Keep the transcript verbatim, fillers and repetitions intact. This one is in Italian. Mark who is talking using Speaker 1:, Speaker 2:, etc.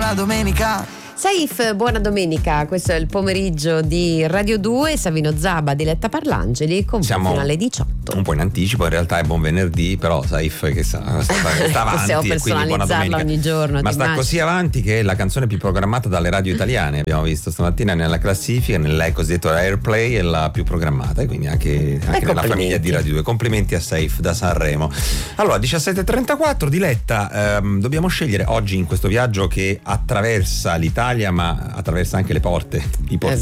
Speaker 1: buona domenica.
Speaker 2: Saif, buona domenica, questo è il pomeriggio di Radio due, Savino Zaba, Diletta Parlangeli, con
Speaker 3: Siamo
Speaker 2: fino alle diciotto.
Speaker 3: Un po' in anticipo, in realtà è buon venerdì, però Saif che sta, sta, sta avanti.
Speaker 2: Possiamo
Speaker 3: e quindi buona domenica
Speaker 2: ogni giorno.
Speaker 3: Ma sta
Speaker 2: immagini.
Speaker 3: così avanti che è la canzone più programmata dalle radio italiane, abbiamo visto stamattina nella classifica, nel cosiddetto Airplay, è la più programmata, e quindi anche, anche nella famiglia di Radio due. Complimenti a Saif da Sanremo. Allora, diciassette e trentaquattro, Diletta, ehm, dobbiamo scegliere oggi in questo viaggio che attraversa l'Italia, ma attraversa anche le porte, i portoni